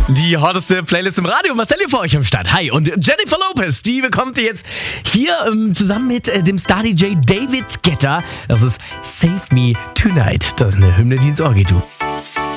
Die hotteste Playlist im Radio. Marcel hier für euch am Start. Hi. Und Jennifer Lopez, die bekommt ihr jetzt hier zusammen mit dem Star-DJ David Guetta. Das ist Save Me Tonight. Das ist eine Hymne, die ins Ohr geht, du.